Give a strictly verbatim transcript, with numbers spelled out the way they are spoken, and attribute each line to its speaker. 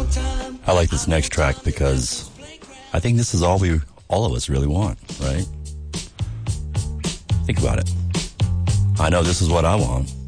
Speaker 1: I like this next track because I think this is all we, all of us really want, right? Think about it. I know this is what I want.